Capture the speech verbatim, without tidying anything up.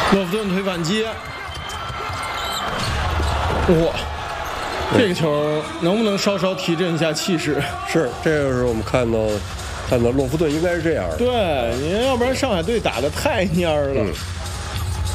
洛夫顿推反击，哇！这个球能不能稍稍提振一下气势？ 是，这就是我们看到看到洛夫顿应该是这样的。 对，你要不然上海队打得太蔫儿了。嗯